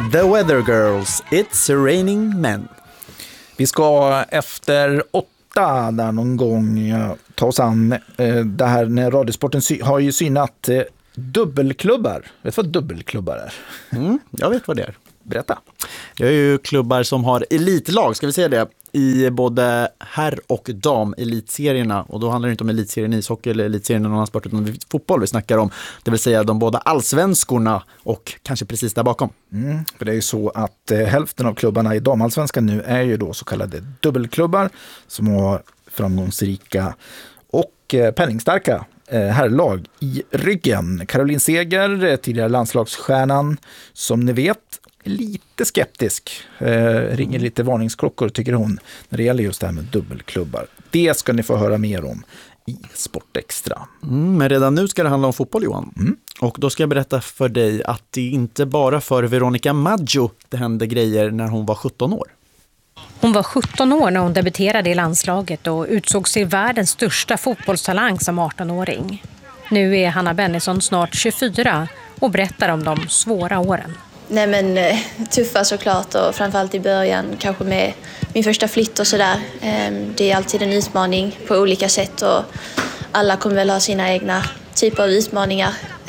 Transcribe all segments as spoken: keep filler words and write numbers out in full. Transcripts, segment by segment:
The Weather Girls, It's Raining Men. Vi ska efter åtta där någon gång ta oss an eh, det här när Radiosporten sy- har ju synat eh, dubbelklubbar. Vet du vad dubbelklubbar är? Mm, jag vet vad det är. Berätta. Jag är ju klubbar som har elitlag, ska vi säga det, i både herr- och dam-elitserierna. Och då handlar det inte om elitserien i ishockey eller elitserien i någon annan sport, utan fotboll vi snackar om. Det vill säga de båda allsvenskorna och kanske precis där bakom. Mm, för det är ju så att eh, hälften av klubbarna i damallsvenskan nu är ju då så kallade dubbelklubbar som har framgångsrika och eh, penningstarka eh, herrlag i ryggen. Caroline Seger, eh, tidigare landslagsstjärnan, som ni vet, lite skeptisk. Eh, ringer lite varningsklockor tycker hon när det gäller just det här med dubbelklubbar. Det ska ni få höra mer om i Sportextra. Mm, men redan nu ska det handla om fotboll, Johan. Mm. Och då ska jag berätta för dig att det inte bara för Veronica Maggio det hände grejer när hon var sjutton år. Hon var sjutton år när hon debuterade i landslaget och utsågs till världens största fotbollstalang som arton-åring. Nu är Hanna Bennison snart tjugofyra och berättar om de svåra åren. Nej men tuffa såklart, och framförallt i början kanske med min första flytt och sådär. Det är alltid en utmaning på olika sätt och alla kommer väl ha sina egna typer av utmaningar.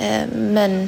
Men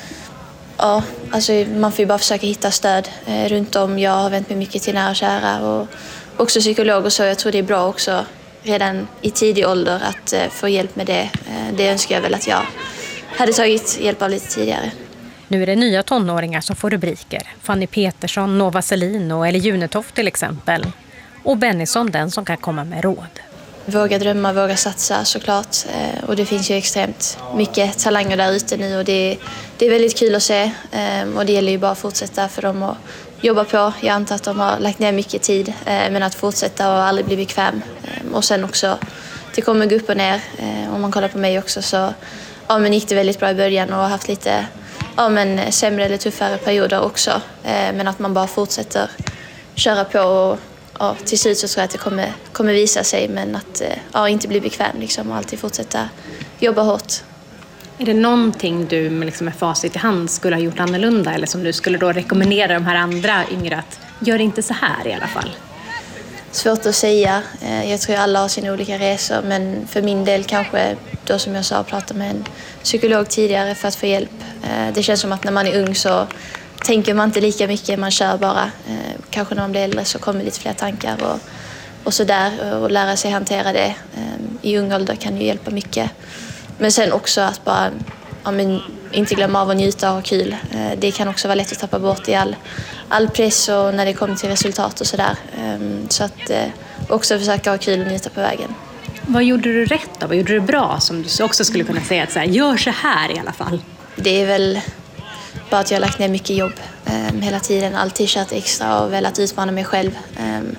ja, alltså man får ju bara försöka hitta stöd runt om. Jag har vänt mig mycket till nära och kära och också psykolog och så. Jag tror det är bra också redan i tidig ålder att få hjälp med det. Det önskar jag väl att jag hade tagit hjälp av lite tidigare. Nu är det nya tonåringar som får rubriker. Fanny Petersson, Nova Selin eller Junetoft till exempel. Och Bennison den som kan komma med råd. Våga drömma, våga satsa såklart. Och det finns ju extremt mycket talanger där ute nu och det, det är väldigt kul att se. Och det gäller ju bara att fortsätta för dem att jobba på. Jag antar att de har lagt ner mycket tid, men att fortsätta och aldrig bli bekväm. Och sen också, det kommer gå upp och ner. Om man kollar på mig också så ja, men gick det väldigt bra i början och har haft lite ja, men sämre eller tuffare perioder också. Eh, men att man bara fortsätter köra på och ja, till slut så tror jag att det kommer, kommer visa sig. Men att eh, ja, inte bli bekväm liksom, och alltid fortsätta jobba hårt. Är det någonting du med, liksom, med facit i hand skulle ha gjort annorlunda? Eller som du skulle då rekommendera de här andra yngre att gör inte så här i alla fall? Svårt att säga. Eh, jag tror att alla har sina olika resor. Men för min del kanske då som jag sa prata med en psykolog tidigare för att få hjälp. Det känns som att när man är ung så tänker man inte lika mycket, man kör bara. Kanske när man blir äldre så kommer lite fler tankar och, och sådär. Och lära sig hantera det i ung ålder kan ju hjälpa mycket. Men sen också att bara ja, men inte glömma av att njuta och ha kul. Det kan också vara lätt att tappa bort i all, all press och när det kommer till resultat och sådär. Så att också försöka ha kul och njuta på vägen. Vad gjorde du rätt då? Vad gjorde du bra som du också skulle kunna säga att så här, gör så här i alla fall? Det är väl bara att jag har lagt ner mycket jobb um, hela tiden. Alltid kört extra och velat utmana mig själv. Um,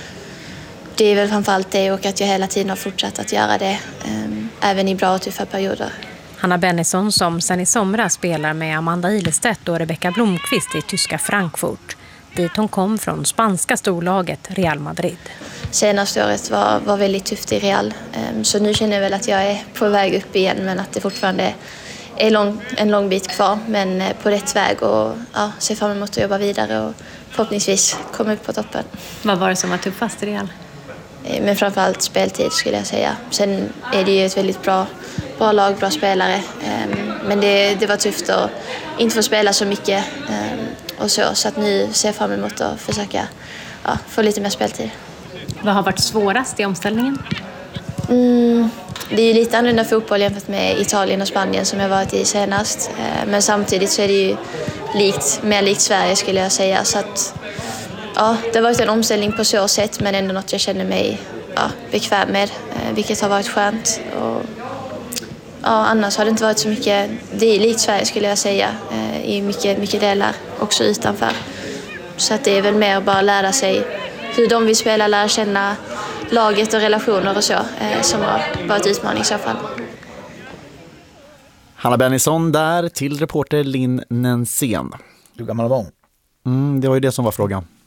det är väl framförallt det och att jag hela tiden har fortsatt att göra det. Um, även i bra och tuffa perioder. Hanna Bennison som sen i somras spelar med Amanda Ilestedt och Rebecca Blomqvist i tyska Frankfurt. Dit hon kom från spanska storlaget Real Madrid. Senaste året var, var väldigt tufft i Real. Så nu känner jag väl att jag är på väg upp igen men att det fortfarande är lång, en lång bit kvar. Men på rätt väg och ja, ser fram emot att jobba vidare och förhoppningsvis komma upp på toppen. Vad var det som var tuffast i Real? Men framförallt speltid skulle jag säga. Sen är det ju ett väldigt bra, bra lag, bra spelare. Men det, det var tufft att inte få spela så mycket och så. Så att nu ser jag fram emot att försöka ja, få lite mer speltid. Vad har varit svårast i omställningen? Mm, det är ju lite annorlunda fotboll jämfört med Italien och Spanien som jag varit i senast. Men samtidigt så är det ju likt, mer likt Sverige skulle jag säga. Så att, ja, det har varit en omställning på så sätt men ändå något jag känner mig ja, bekväm med. Vilket har varit skönt. Och, ja, annars har det inte varit så mycket. Det är likt Sverige skulle jag säga. I mycket, mycket delar också utanför. Så att det är väl mer att bara lära sig hur de vill spela, lära känna laget och relationer och så, eh, som har varit utmaning i så fall. Hanna Bennison där till reporter Linn Nensén. Hur gammal var hon? Mm, det var ju det som var frågan.